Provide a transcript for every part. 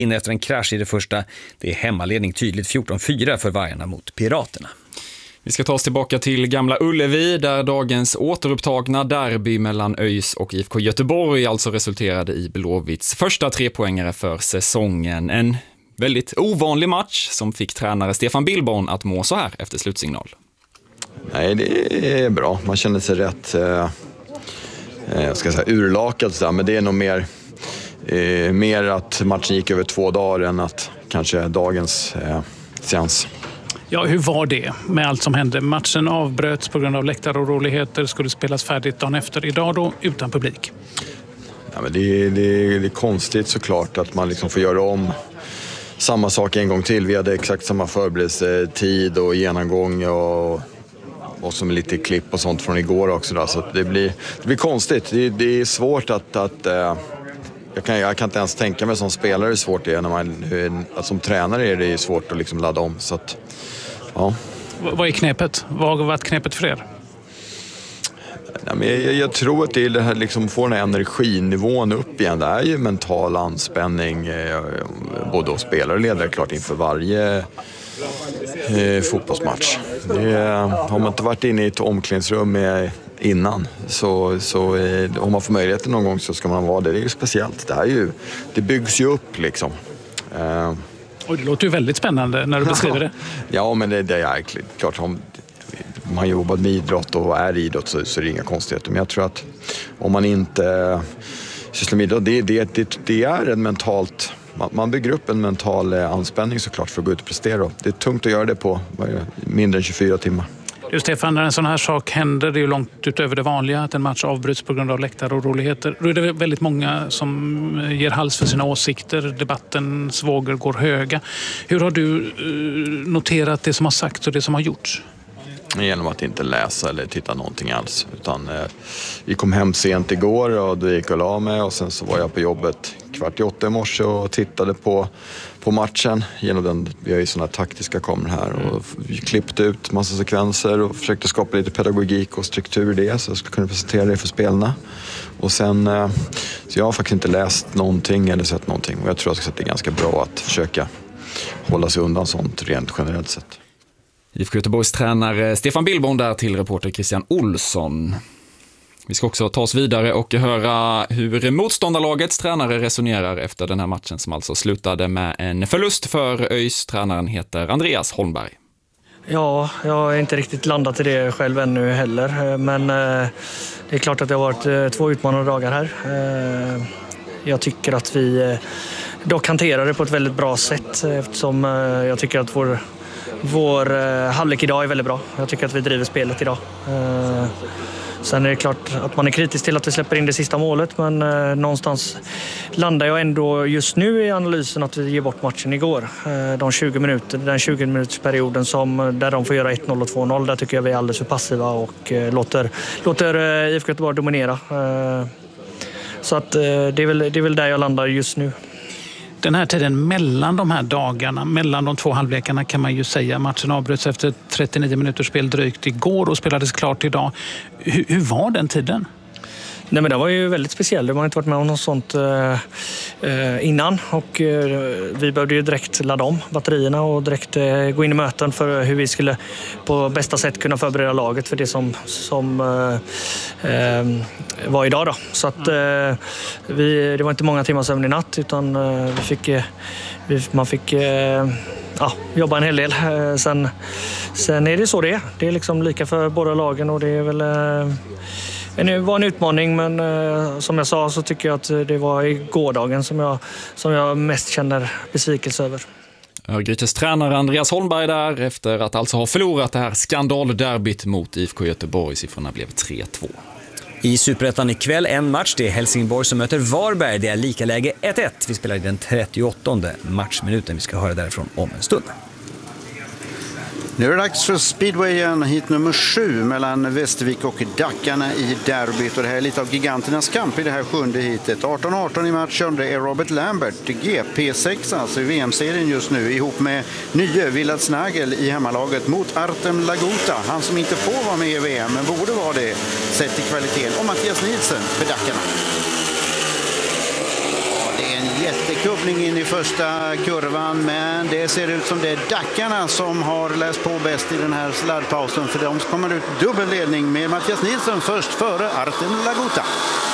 in efter en krasch i det första. Det är hemmaledning tydligt 14-4 för Vargarna mot Piraterna. Vi ska ta oss tillbaka till Gamla Ullevi där dagens återupptagna derby mellan ÖIS och IFK Göteborg alltså resulterade i Blåvitts första 3-poängare för säsongen. En väldigt ovanlig match som fick tränare Stefan Billborn att må så här efter slutsignal. Nej, det är bra. Man känner sig rätt urlakad så där, men det är nog mer att matchen gick över 2 dagar än att kanske dagens seans. Ja, hur var det med allt som hände? Matchen avbröts på grund av läktaroroligheter, skulle spelas färdigt dagen efter. Idag då utan publik. Ja, men det är konstigt såklart att man liksom får göra om samma sak en gång till. Vi hade exakt samma förberedelsetid och genomgång och som lite klipp och sånt från igår också. Då. Så det blir konstigt. Det är svårt att jag kan inte ens tänka mig som spelare hur svårt det är. Att som tränare är det svårt att liksom ladda om. Så att, ja. Vad är knepet? Vad har varit knepet för er? Ja, men jag tror att det är det här liksom få den här energinivån upp igen. Det är ju mental anspänning både hos spelare och ledare klart inför varje fotbollsmatch. Har man inte varit inne i ett omklädningsrum innan så om man får möjligheten någon gång så ska man vara det. Det är ju speciellt. Det byggs ju upp liksom. Och det låter ju väldigt spännande när du beskriver det. Ja, men det är klart om man jobbar med idrott och är idrott så är det inga konstigheter. Men jag tror att om man inte sysslar med idrott, det är en mentalt... Man bygger upp en mental anspänning såklart för att gå ut och prestera. Det är tungt att göra det på mindre än 24 timmar. Du Stefan, när en sån här sak händer, det är ju långt utöver det vanliga att en match avbryts på grund av läktaroroligheter. Då är det väldigt många som ger hals för sina åsikter. Debattens vågor går höga. Hur har du noterat det som har sagts och det som har gjorts? Genom att inte läsa eller titta någonting alls. Utan vi kom hem sent igår och då gick jag och la mig och sen så var jag på jobbet 7:45 i morse och tittade på matchen. Vi har ju sådana taktiska kameror här och vi klippte ut massa sekvenser och försökte skapa lite pedagogik och struktur i det så jag skulle kunna presentera det för spelarna. Och sen, så jag har faktiskt inte läst någonting eller sett någonting och jag tror att det är ganska bra att försöka hålla sig undan sånt rent generellt sett. IFK Göteborgs tränare Stefan Billborn där till reporter Christian Olsson. Vi ska också ta oss vidare och höra hur motståndarlagets tränare resonerar efter den här matchen som alltså slutade med en förlust för ÖIS. Tränaren heter Andreas Holmberg. Ja, jag har inte riktigt landat i det själv ännu heller. Men det är klart att det har varit 2 utmanande dagar här. Jag tycker att vi dock hanterar det på ett väldigt bra sätt eftersom jag tycker att vår halvlek idag är väldigt bra. Jag tycker att vi driver spelet idag. Sen är det klart att man är kritisk till att vi släpper in det sista målet men någonstans landar jag ändå just nu i analysen att vi ger bort matchen igår. Den 20-minutersperioden där de får göra 1-0 och 2-0, där tycker jag vi är alldeles för passiva och låter IFK Göteborg dominera. Så att det är väl där jag landar just nu. Den här tiden mellan de här dagarna, mellan de 2 halvlekarna kan man ju säga. Matchen avbröts efter 39 minuters spel drygt igår och spelades klart idag. Hur var den tiden? Nej, men det var ju väldigt speciell. Det har inte varit med om något sånt innan och vi behövde ju direkt ladda om batterierna och direkt gå in i möten för hur vi skulle på bästa sätt kunna förbereda laget för det som var idag då. Så att det var inte många timmar sömn i natt utan man fick jobba en hel del. Sen är det så det är. Det är liksom lika för båda lagen och det är väl... Det var en utmaning men som jag sa så tycker jag att det var i gårdagen som jag mest känner besvikelse över. Örgrytes tränare Andreas Holmberg där efter att alltså ha förlorat det här skandalderbyt mot IFK Göteborg. Siffrorna blev 3-2. I Superettan ikväll en match, det är Helsingborg som möter Varberg. Det är lika läge 1-1. Vi spelar i den 38:e matchminuten. Vi ska höra därifrån om en stund. Nu är det dags för speedwayen, hit nummer 7 mellan Västervik och Dackarna i derbyt. Och det här är lite av giganternas kamp i det här 7:e hitet. 18-18 i matchen, det är Robert Lambert, GP6 alltså i VM-serien just nu, ihop med nye Willard Snagel i hemmalaget mot Artem Lagota. Han som inte får vara med i VM men borde vara det sett i kvaliteten. Och Mattias Nielsen för Dackarna. Det är En jättekubbning in i första kurvan, men det ser ut som det är Dackarna som har läst på bäst i den här sladdpausen, för de kommer ut dubbelledning med Mattias Nilsson först före Artem Laguta.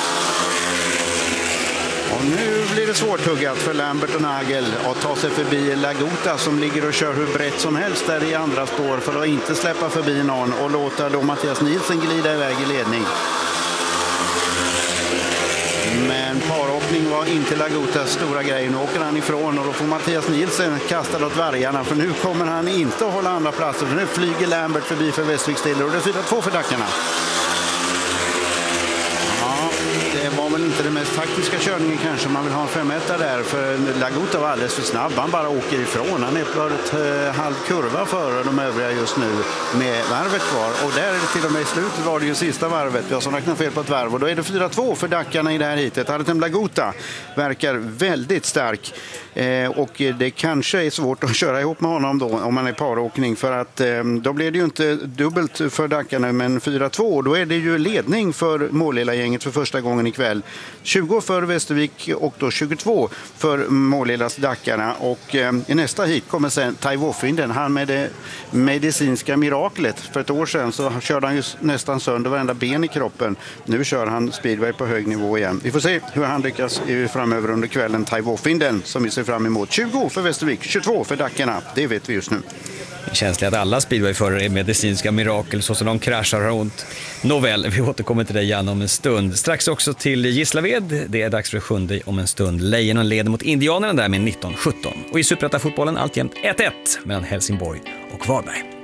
Och nu blir det svårtuggat för Lambert och Nagel att ta sig förbi Laguta som ligger och kör hur brett som helst där i andra spår för att inte släppa förbi någon och låta då Mattias Nilsson glida iväg i ledning. Men paråkning var inte Lagutas stora grej. Nu åker han ifrån och då får Mattias Nilsson kasta åt vargarna, för nu kommer han inte att hålla andra platser. För nu flyger Lambert förbi för Västervik Stiller och det är 4-2 för Dackarna. Det var väl inte den mest taktiska körningen kanske. Man vill ha en 5-1 där, för Laguta var alldeles för snabb. Han bara åker ifrån. Han är på ett halv kurva före de övriga just nu med varvet kvar. Och där är det till och med i slutet var det ju sista varvet. Vi har som räknat fel på ett varv och då är det 4-2 för Dackarna i det här hitet. Artem Laguta verkar väldigt stark. Och det kanske är svårt att köra ihop med honom då om man är paråkning, för att då blir det ju inte dubbelt för Dackarna, men 4-2. Då är det ju ledning för Målilla-gänget för första gången ikväll. 20 för Västervik och då 22 för Målillas Dackarna. Och i nästa hit kommer sen Taiwo Finden, han med det medicinska miraklet. För ett år sedan så körde han ju nästan sönder varenda ben i kroppen. Nu kör han speedway på hög nivå igen. Vi får se hur han lyckas framöver under kvällen. Taiwo Finden som vi ser fram emot. 20 för Västervik, 22 för Dackarna. Det vet vi just nu. Känsligt att alla speedwayförare är medicinska mirakel så som de kraschar och har ont. Nåväl, vi återkommer till dig igen om en stund. Strax också till Gislaved. Det är dags för 7 om en stund. Lejonen leder mot Indianerna där med 19-17. Och i Superettan-fotbollen alltjämt 1-1 mellan Helsingborg och Varberg.